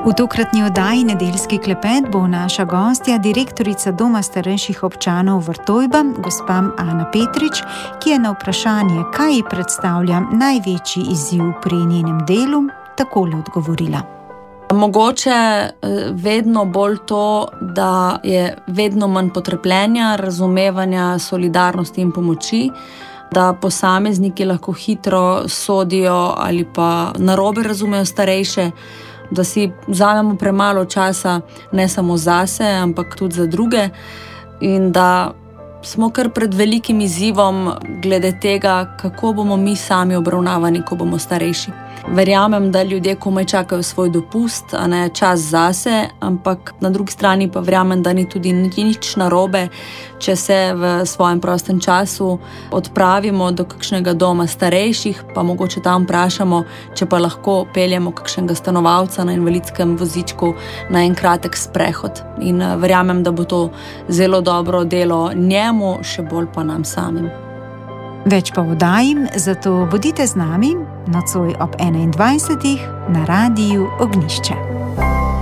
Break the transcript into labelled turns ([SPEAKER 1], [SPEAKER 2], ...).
[SPEAKER 1] V tokratni oddaji Nedeljski klepet bo naša gostja direktorica Doma starejših občanov Vrtojba, gospa Ana Petrič, ki je na vprašanje, kaj ji predstavlja največji izziv pri njenem delu, takole odgovorila.
[SPEAKER 2] Mogoče vedno bolj to, da je vedno manj potrpljenja, razumevanja, solidarnosti in pomoči, da posamezniki lahko hitro sodijo ali pa narobe razumejo starejše, da si vzamemo premalo časa ne samo zase, ampak tudi za druge in da smo kar pred velikim izzivom glede tega, kako bomo mi sami obravnavani, ko bomo starejši. Verjamem, da ljudje komaj čakajo svoj dopust, a ne čas zase, ampak na drugi strani pa verjamem, da ni tudi nič narobe, če se v svojem prostem času odpravimo do kakšnega doma starejših, pa mogoče tam vprašamo, če pa lahko peljemo kakšnega stanovalca na invalidskem vozičku na en kratek sprehod. In verjamem, da bo to zelo dobro delo njemu, še bolj pa nam samim.
[SPEAKER 1] Več pa vdajim, zato bodite z nami nocoj ob 21. na Radiu Ognjišče.